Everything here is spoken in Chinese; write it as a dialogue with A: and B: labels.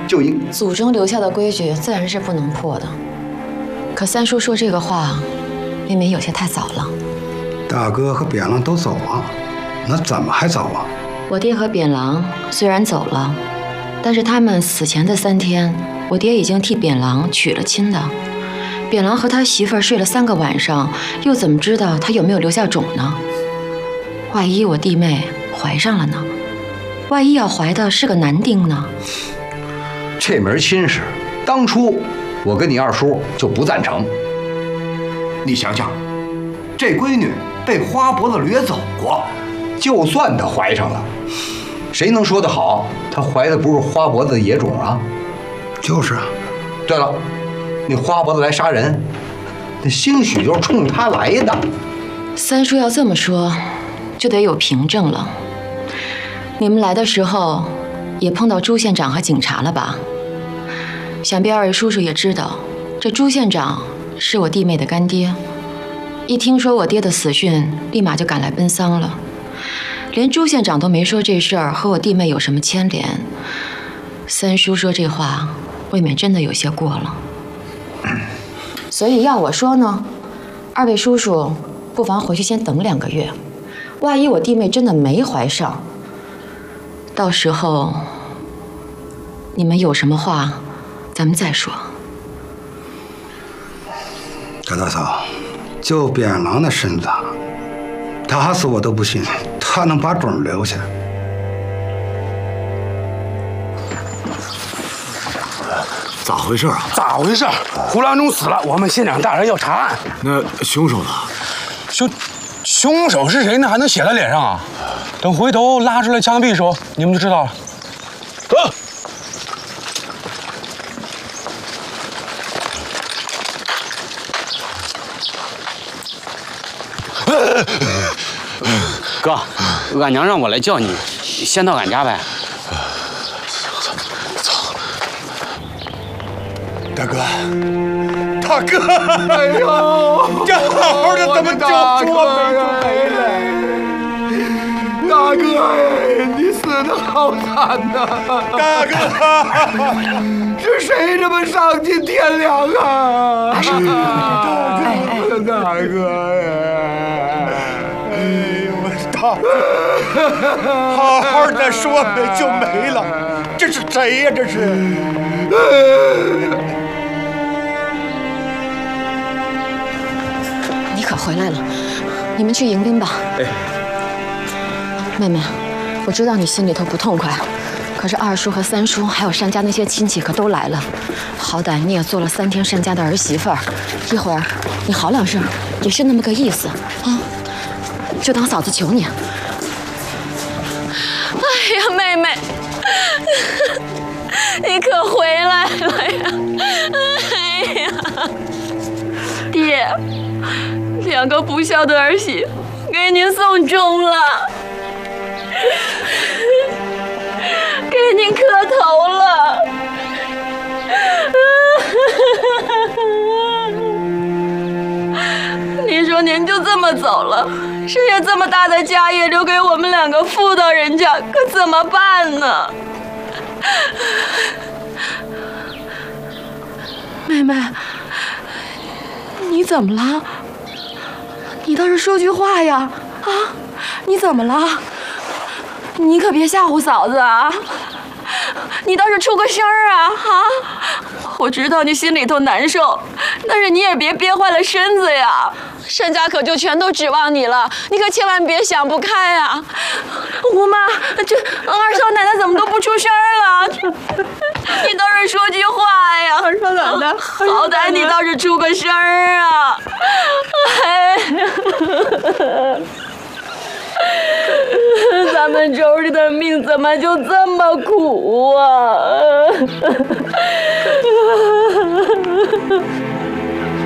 A: 就应
B: 祖宗留下的规矩自然是不能破的。可三叔说这个话，未免有些太早了。
C: 大哥和扁郎都走了，那怎么还早啊？
B: 我爹和扁郎虽然走了，但是他们死前的3天，我爹已经替扁郎娶了亲的。扁郎和他媳妇儿睡了3个晚上，又怎么知道他有没有留下种呢？万一我弟妹怀上了呢？万一要怀的是个男丁呢？
A: 这门亲事，当初我跟你二叔就不赞成。你想想，这闺女被花脖子掠走过，就算她怀上了，谁能说得好她怀的不是花脖子的野种啊？
C: 就是啊。
A: 对了，那花脖子来杀人，那兴许就是冲她来的。
B: 三叔要这么说，就得有凭证了。你们来的时候，也碰到朱县长和警察了吧？想必2位叔叔也知道，这朱县长是我弟妹的干爹。一听说我爹的死讯，立马就赶来奔丧了。连朱县长都没说这事儿和我弟妹有什么牵连。三叔说这话，未免真的有些过了。所以要我说呢，2位叔叔不妨回去先等2个月，万一我弟妹真的没怀上，到时候你们有什么话，咱们再说。
C: 大大嫂，就扁郎的身子，打死我都不信他能把种留下。
D: 咋回事啊？
E: 咋回事？胡郎中死了，我们县长大人要查案。
D: 那凶手呢？
E: 凶手是谁呢？还能写在脸上啊？等回头拉出来枪毙时候，你们就知道了。走。
F: 哥，俺娘让我来叫你，先到俺家呗。
D: 走。大哥，哎呦，这好好的怎么就说没了？大哥，你死得好惨呐！大哥，是谁这么丧尽天良啊？大哥呀！好好的说没就没了，这是谁呀？这是！
B: 你可回来了，你们去迎宾吧。哎，妹妹，我知道你心里头不痛快，可是2叔和3叔还有单家那些亲戚可都来了，好歹你也做了3天单家的儿媳妇儿，一会儿你好两声也是那么个意思啊。就当嫂子求你。哎呀，妹妹，你可回来了呀！哎呀，爹，2个不孝的儿媳给您送终了，给您磕头了。您说您就这么走了，剩下这么大的家业留给我们2个妇道人家，可怎么办呢？妹妹，你怎么了？你倒是说句话呀！啊，你怎么了？你可别吓唬嫂子啊！你倒是出个声儿啊！啊，我知道你心里头难受，但是你也别憋坏了身子呀。单家可就全都指望你了，你可千万别想不开啊！吴妈，这二少奶奶怎么都不出声了？你倒是说句话呀！二少奶奶，好歹你倒是出个声儿啊！哎，咱们周里的命怎么就这么苦啊？